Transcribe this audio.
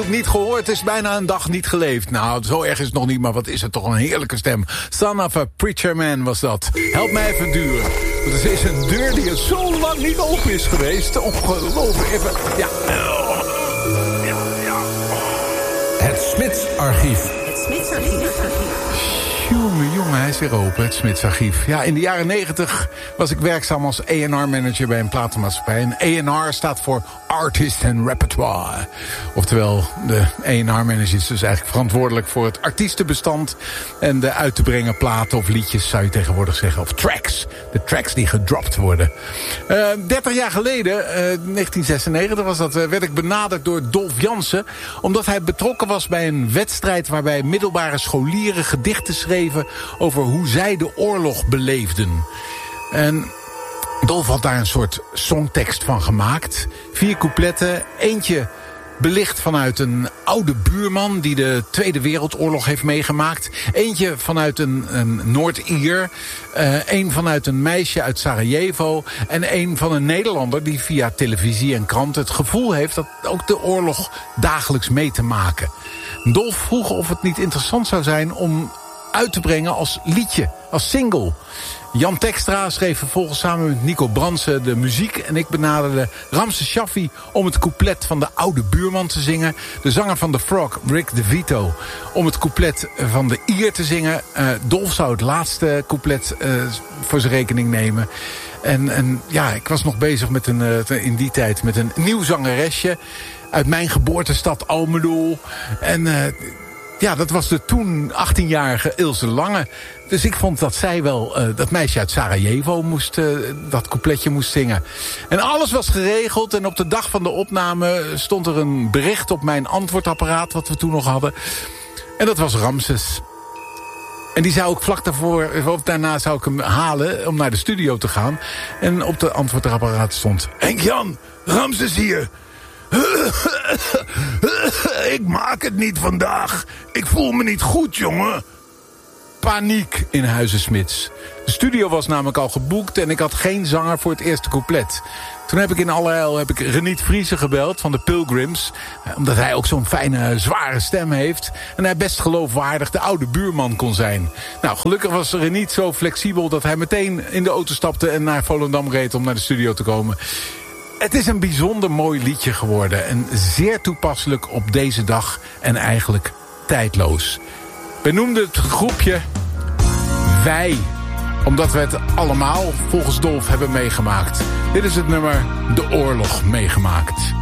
natuurlijk niet gehoord. Het is bijna een dag niet geleefd. Nou, zo erg is het nog niet, maar wat is het toch een heerlijke stem. Son of a Preacher Man was dat. Help mij even duren. Want het is een deur die er zo lang niet open is geweest. Ongelooflijk. Even, ja. Het Smitsarchief. Het Smitsarchief. Jongen, hij is weer open, het Smitsarchief. Ja, in de jaren 90 was ik werkzaam als A&R-manager bij een platenmaatschappij. En A&R staat voor Artist and Repertoire. Oftewel, de A&R-manager is dus eigenlijk verantwoordelijk voor het artiestenbestand en de uit te brengen platen of liedjes, zou je tegenwoordig zeggen. Of tracks. De tracks die gedropt worden. 30 jaar geleden, 1996 was dat, werd ik benaderd door Dolf Jansen, omdat hij betrokken was bij een wedstrijd waarbij middelbare scholieren gedichten schreven over hoe zij de oorlog beleefden. En Dolf had daar een soort songtekst van gemaakt. 4 coupletten, eentje belicht vanuit een oude buurman die de Tweede Wereldoorlog heeft meegemaakt. Eentje vanuit een Noord-Ier. Eén vanuit een meisje uit Sarajevo. En één van een Nederlander die via televisie en krant het gevoel heeft dat ook de oorlog dagelijks mee te maken. Dolf vroeg of het niet interessant zou zijn om uit te brengen als liedje, als single. Jan Tekstra schreef vervolgens samen met Nico Brandsen de muziek en ik benaderde Ramses Shaffi om het couplet van de oude buurman te zingen. De zanger van The Frog, Rick DeVito, om het couplet van de Ier te zingen. Dolf zou het laatste couplet voor zijn rekening nemen. En ja, ik was nog bezig met in die tijd met een nieuw zangeresje uit mijn geboortestad Almelo. En ja, dat was de toen 18-jarige Ilse Lange. Dus ik vond dat zij wel, dat meisje uit Sarajevo, dat coupletje moest zingen. En alles was geregeld en op de dag van de opname stond er een bericht op mijn antwoordapparaat, wat we toen nog hadden. En dat was Ramses. En die zou ik vlak daarvoor, of daarna zou ik hem halen om naar de studio te gaan. En op de antwoordapparaat stond: Henk-Jan, Ramses hier. Ik maak het niet vandaag. Ik voel me niet goed, jongen. Paniek in Huizen Smits. De studio was namelijk al geboekt en ik had geen zanger voor het eerste couplet. Toen heb ik in allerijl Reniet Vriese gebeld van de Pilgrims. Omdat hij ook zo'n fijne, zware stem heeft. En hij best geloofwaardig de oude buurman kon zijn. Nou, gelukkig was Reniet zo flexibel dat hij meteen in de auto stapte en naar Volendam reed om naar de studio te komen. Het is een bijzonder mooi liedje geworden. En zeer toepasselijk op deze dag en eigenlijk tijdloos. We noemden het groepje Wij. Omdat we het allemaal volgens Dolf hebben meegemaakt. Dit is het nummer De Oorlog meegemaakt.